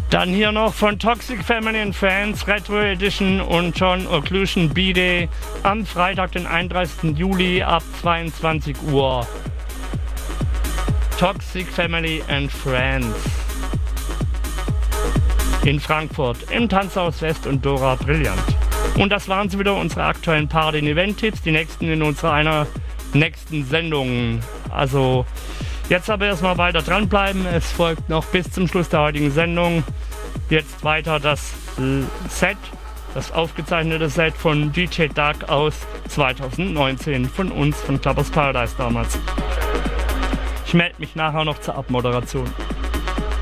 Dann hier noch von Toxic Family and Friends, Retro Edition und John Occlusion B-Day am Freitag, den 31. Juli ab 22 Uhr. Toxic Family and Friends in Frankfurt im Tanzhaus West und Dora Brillant. Und das waren sie wieder, unsere aktuellen Party- und Event-Tipps, die nächsten in einer nächsten Sendung. Also jetzt aber erstmal weiter dranbleiben. Es folgt noch bis zum Schluss der heutigen Sendung jetzt weiter das Set, das aufgezeichnete Set von DJ Dark aus 2019 von uns, von Clubbers Paradise damals. Ich melde mich nachher noch zur Abmoderation.